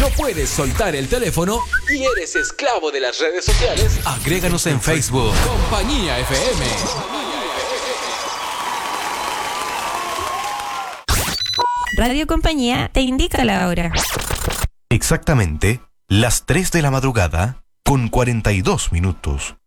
no puedes soltar el teléfono y eres esclavo de las redes sociales, agréganos en Facebook. Compañía FM. Radio Compañía te indica la hora. Exactamente las 3 de la madrugada con 42 minutos.